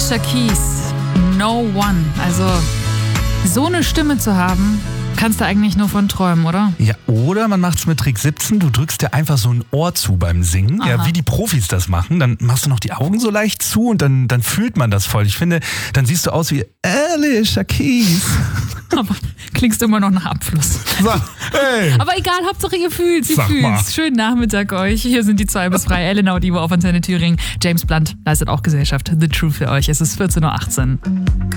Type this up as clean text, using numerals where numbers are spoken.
Alicia Keys, No One. Also so eine Stimme zu haben, kannst du eigentlich nur von träumen, oder? Ja, oder man macht's mit Trick 17, du drückst dir einfach so ein Ohr zu beim Singen, ja, wie die Profis das machen, dann machst du noch die Augen so leicht zu und dann fühlt man das voll. Ich finde, dann siehst du aus wie Alicia Keys. Aber klingst immer noch nach Abfluss. So, hey. Aber egal, Hauptsache ihr fühlt's, Sag mal. Schönen Nachmittag euch. Hier sind die 2 bis 3. Elena Audivo auf Antenne Thüringen. James Blunt leistet auch Gesellschaft. The Truth für euch. Es ist 14.18 Uhr.